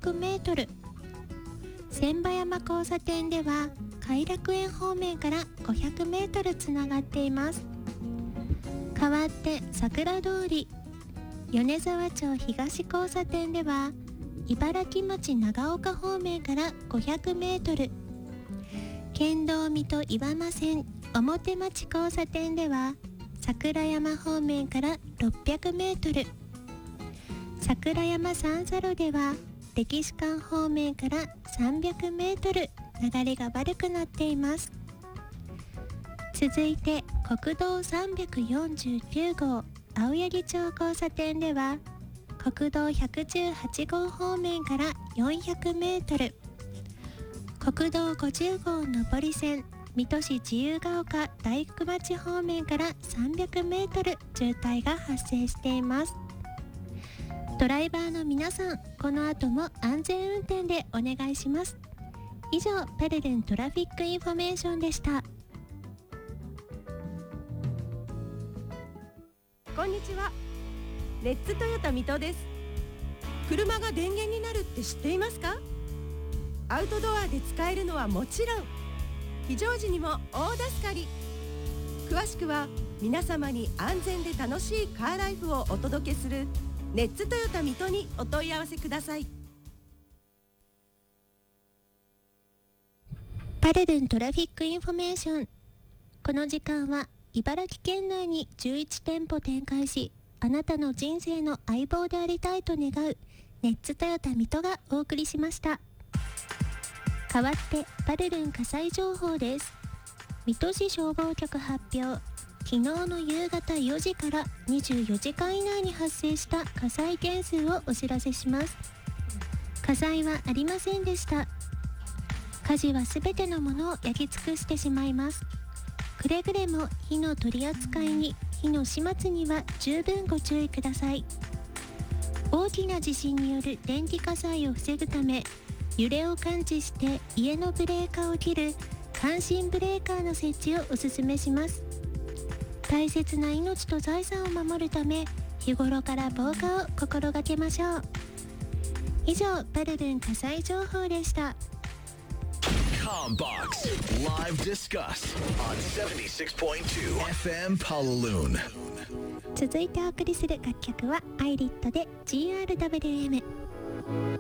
600メートル。千葉山交差点では偕楽園方面から500メートルつながっています。代わって桜通り、米沢町東交差点では茨城町長岡方面から500メートル。県道水戸岩間線表町交差点では桜山方面から600メートル。桜山三叉路では歴史館方面から300メートル流れが悪くなっています。続いて国道349号青柳町交差点では国道118号方面から400メートル。国道50号上り線水戸市自由が丘大福町方面から300メートル渋滞が発生しています。ドライバーの皆さん、この後も安全運転でお願いします。以上、パルルントラフィックインフォメーションでした。 こんにちは。レッツトヨタ水戸です。車が電源になるって知っていますか？アウトドアで使えるのはもちろん、非常時にも大助かり。詳しくは皆様に安全で楽しいカーライフをお届けするレッツトヨタ水戸にお問い合わせください。 パルルントラフィックインフォメーション。この時間は茨城県内に11店舗展開し、あなたの人生の相棒でありたいと願うレッツトヨタ水戸がお送りしました。代わってパルルン火災情報です。水戸市消防局発表。昨日の夕方4時から24時間以内に発生した火災件数をお知らせします。火災はありませんでした。火事はすべてのものを焼き尽くしてしまいます。くれぐれも火の取り扱いに、火の始末には十分ご注意ください。大きな地震による電気火災を防ぐため、揺れを感知して家のブレーカーを切る感震ブレーカーの設置をお勧めします。大切な命と財産を守るため、日頃から防火を心がけましょう。以上、パルルン火災情報でした。 Combox Live Discuss on 76.2 FM Palaloon。 続いてお送りする楽曲はアイリットで GRWM。